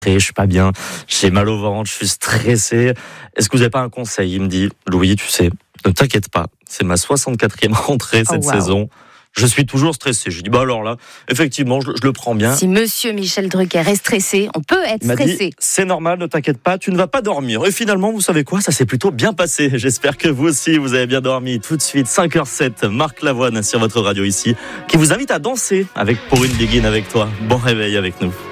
je suis pas bien, j'ai mal au ventre, je suis stressé. Est-ce que vous n'avez pas un conseil ? Il me dit, Louis, tu sais, ne t'inquiète pas, c'est ma 64e rentrée cette saison. Je suis toujours stressé. Je dis, alors là, effectivement, je le prends bien. Si monsieur Michel Drucker est stressé, on peut être stressé. Il m'a dit, c'est normal, ne t'inquiète pas, tu ne vas pas dormir. Et finalement, vous savez quoi ? Ça s'est plutôt bien passé. J'espère que vous aussi, vous avez bien dormi. Tout de suite, 5h07, Marc Lavoine sur votre radio ici, qui vous invite à danser avec Pour une Begin avec toi. Bon réveil avec nous.